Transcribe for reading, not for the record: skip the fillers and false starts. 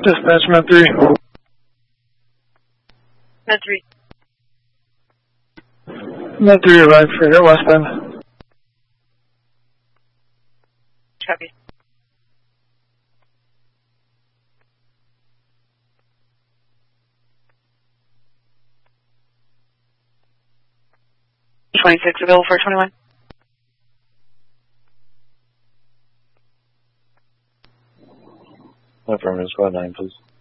Dispatch Med 3. Med 3. Med 3 arrived for your west bend. Copy. .26 available for 21. Affirmative, squad 9, please.